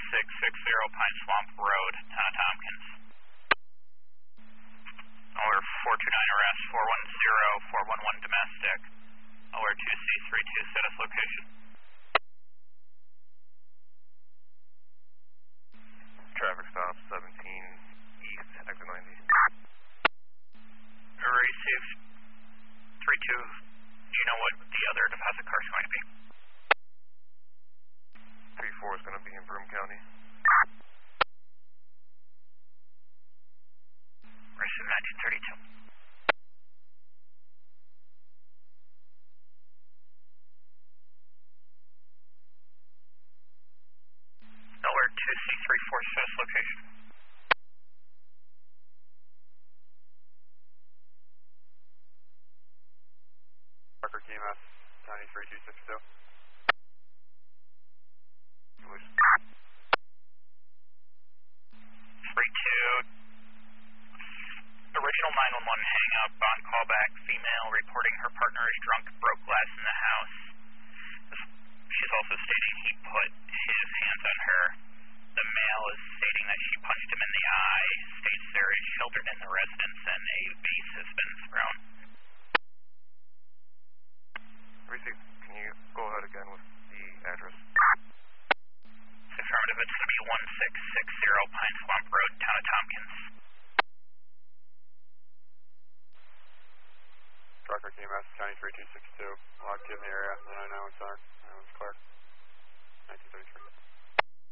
Pine Swamp Road, Town of Tompkins. Alert 429 arrest, 410, 411 domestic. Alert 2C32, status location. Traffic stop 17 East, exit 90. Received 32. Do you know what the other deposit car is going to be? 34 is going to be in Broome County. Received 1932. Alert 2C34, status location. Parker TMS 93262. 32. Original 911 hang up on callback. Female reporting her partner is drunk, broke glass in the house. She's also stating he put his hands on her. The male is stating that she punched him in the eye. States there is children in the residence and a vase has been thrown. Receive, can you go ahead again with the address? It's affirmative. It's going to be 1660 Pine Swamp Road, Town of Tompkins. Parker TMS 93262. Locked in the area. 991 center. That was Clark. 1933.